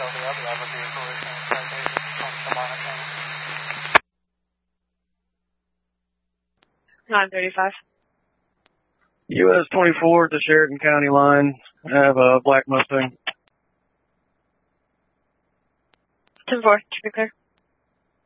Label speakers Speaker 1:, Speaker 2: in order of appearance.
Speaker 1: the other vehicle is in citation from Samana County.
Speaker 2: 935.
Speaker 3: US 24 at the Sheridan County line. I have a black Mustang.
Speaker 2: 10-4, keep it clear.